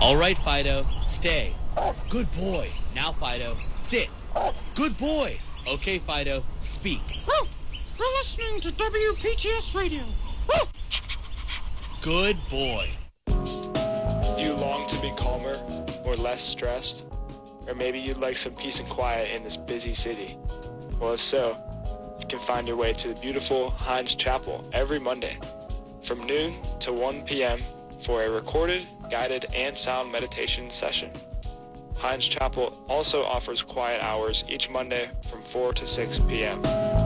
All right, Fido, stay. Good boy. Now, Fido, sit. Good boy. Okay, Fido, speak. You're listening to WPTS Radio. Good boy. Do you long to be calmer or less stressed? Or maybe you'd like some peace and quiet in this busy city? Well, if so, you can find your way to the beautiful Hines Chapel every Monday from noon to 1 p.m. for a recorded, guided, and sound meditation session. Hines Chapel also offers quiet hours each Monday from 4 to 6 p.m.